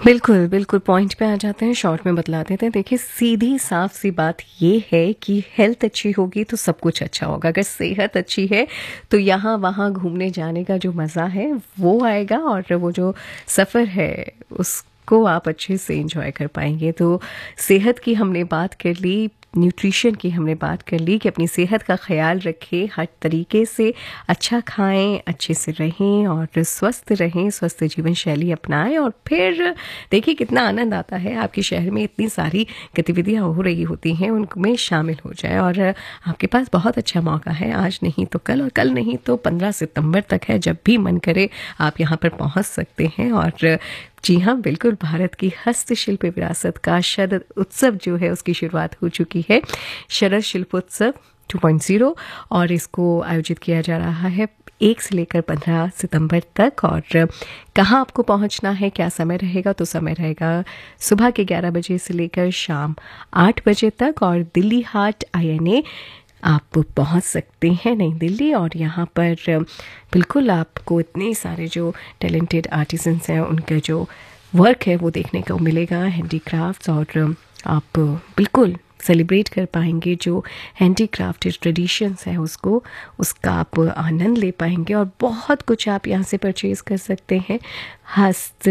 बिल्कुल, बिल्कुल पॉइंट पे आ जाते हैं, शॉर्ट में बतला देते हैं। देखिए सीधी साफ-सी बात ये है कि हेल्थ अच्छी होगी तो सब कुछ अच्छा होगा। अगर सेहत अच्छी है तो यहाँ-वहाँ घूमने जाने का जो मज़ा है वो आएगा और वो जो सफ़र है उसको आप अच्छे से एन्जॉय कर पाएँगे। तो सेहत की हमने बात कर ली, न्यूट्रिशन की हमने बात कर ली कि अपनी सेहत का ख़्याल रखें, हर तरीके से अच्छा खाएँ, अच्छे से रहें और स्वस्थ रहें, स्वस्थ जीवन शैली अपनाएँ और फिर देखिए कितना आनंद आता है। आपके शहर में इतनी सारी गतिविधियाँ हो रही होती हैं, उनमें शामिल हो जाएँ और आपके पास बहुत अच्छा मौका है, आज नहीं तो कल और कल नहीं तो 15 सितंबर तक है, जब भी मन करे आप यहाँ पर पहुँच सकते हैं। और जी हाँ, बिल्कुल भारत की हस्तशिल्प विरासत का शरद उत्सव जो है उसकी शुरुआत हो चुकी है। शरद शिल्पोत्सव 2.0 और इसको आयोजित किया जा रहा है 1 से लेकर 15 सितंबर तक। और कहाँ आपको पहुँचना है, क्या समय रहेगा? तो समय रहेगा सुबह के 11 बजे से लेकर शाम 8 बजे तक और दिल्ली हाट INA आप पहुंच सकते हैं नई दिल्ली। और यहाँ पर बिल्कुल आपको इतने सारे जो टैलेंटेड आर्टिसंस हैं उनका जो वर्क है वो देखने को मिलेगा, हैंडीक्राफ्ट्स, और आप बिल्कुल सेलिब्रेट कर पाएंगे जो हैंडीक्राफ्ट ट्रेडिशंस है उसका आप आनंद ले पाएंगे। और बहुत कुछ आप यहाँ से परचेज़ कर सकते हैं। हस्त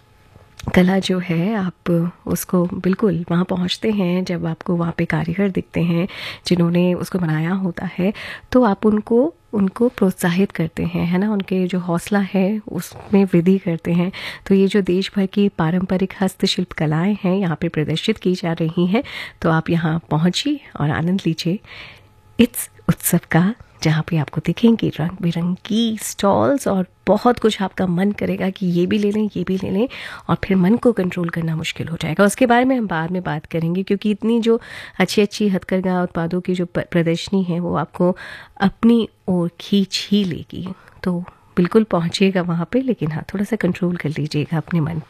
कला जो है आप उसको बिल्कुल वहाँ पहुँचते हैं, जब आपको वहाँ पे कारीगर दिखते हैं जिन्होंने उसको बनाया होता है तो आप उनको प्रोत्साहित करते हैं, है ना, उनके जो हौसला है उसमें वृद्धि करते हैं। तो ये जो देश भर की पारंपरिक हस्तशिल्प कलाएं हैं यहाँ पे प्रदर्शित की जा रही हैं, तो आप यहाँ पहुँचिए और आनंद लीजिए इस उत्सव का, जहाँ पे आपको दिखेंगे रंग बिरंगी स्टॉल्स और बहुत कुछ आपका मन करेगा कि ये भी ले लें, ये भी ले लें, और फिर मन को कंट्रोल करना मुश्किल हो जाएगा। उसके बारे में हम बाद में बात करेंगे, क्योंकि इतनी जो अच्छी अच्छी हथकरघा उत्पादों की जो प्रदर्शनी है वो आपको अपनी ओर खींच ही लेगी। तो बिल्कुल पहुँचिएगा वहाँ पे, लेकिन हाँ थोड़ा सा कंट्रोल कर लीजिएगा अपने मन